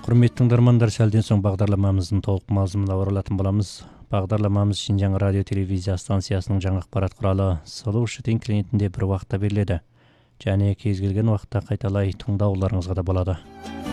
Құрметті тыңдармандар, сәлден соң бағдарламамыздың толық мазмұнына оралатын боламыз. Бағдарламамыз Шинжаң радио телевизия станциясының жаңа ақпарат құралы Solution интернетінде бір уақытта беріледі. Және кез келген уақытта қайталай тыңдауларыңызға да болады.